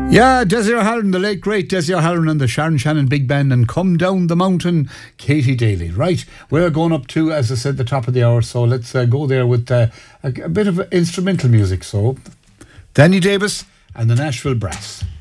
Yeah, Desi O'Halloran, the late great Desi O'Halloran and the Sharon Shannon Big Band and Come Down the Mountain, Katie Daly. Right, we're going up to, as I said, the top of the hour, so let's go there with a bit of instrumental music. So, Danny Davis and the Nashville Brass.